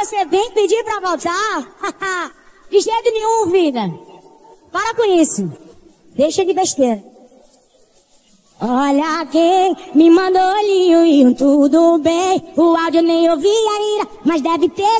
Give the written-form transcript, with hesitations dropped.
você vem pedir pra voltar? De jeito nenhum, vida. Para com isso. Deixa de besteira. Olha quem me mandou olhinho, tudo bem. O áudio nem ouvi ainda, mas deve ter